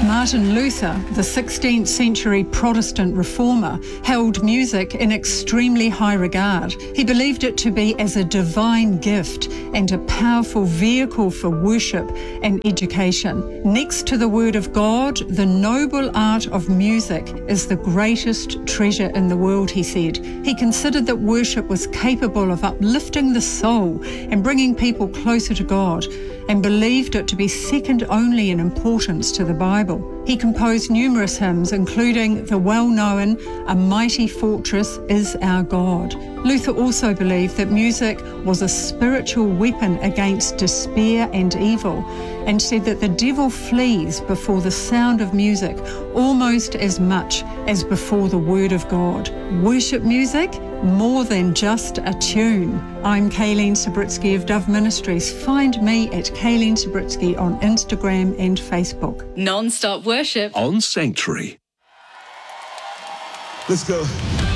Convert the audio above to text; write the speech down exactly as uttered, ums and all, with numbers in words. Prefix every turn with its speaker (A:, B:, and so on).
A: Martin Luther, the sixteenth century Protestant reformer, held music in extremely high regard. He believed it to be as a divine gift and a powerful vehicle for worship and education. Next to the Word of God, the noble art of music is the greatest treasure in the world, he said. He considered that worship was capable of uplifting the soul and bringing people closer to God, and believed it to be second only in importance to the Bible. He composed numerous hymns, including the well-known "A Mighty Fortress Is Our God." Luther also believed that music was a spiritual weapon against despair and evil, and said that the devil flees before the sound of music almost as much as before the Word of God. Worship music, more than just a tune. I'm Kayleen Sabritsky of Dove Ministries. Find me at Kayleen Sabritsky on Instagram and Facebook.
B: Non-stop worship
C: on Sanctuary.
D: Let's go.